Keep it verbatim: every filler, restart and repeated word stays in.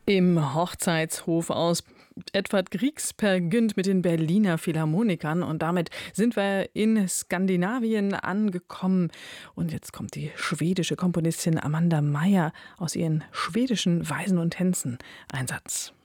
Im Hochzeitshof aus Edvard Griegs beginnt mit den Berliner Philharmonikern und damit sind wir in Skandinavien angekommen. Und jetzt kommt die schwedische Komponistin Amanda Meyer aus ihren schwedischen Weisen und Tänzen. Ein Satz.